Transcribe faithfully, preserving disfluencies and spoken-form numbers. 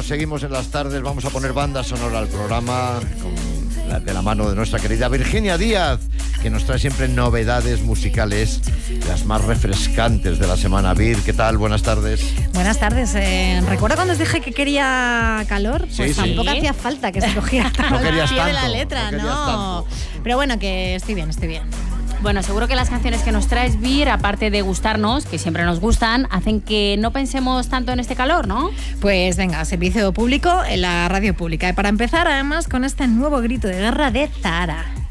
seguimos en las tardes, vamos a poner banda sonora al programa con la, de la mano de nuestra querida Virginia Díaz, que nos trae siempre novedades musicales, las más refrescantes de la semana. Vir, ¿qué tal? Buenas tardes. Buenas tardes. Eh, ¿Recuerda cuando os dije que quería calor? Pues sí, tampoco sí. hacía falta que se cogiera No al querías pie de tanto, la letra, no no. querías tanto. Pero bueno, que estoy bien, estoy bien. Bueno, seguro que las canciones que nos traes, Vir, aparte de gustarnos, que siempre nos gustan, hacen que no pensemos tanto en este calor, ¿no? Pues venga, servicio público en la radio pública. Y para empezar, además, con este nuevo grito de guerra de Zahara.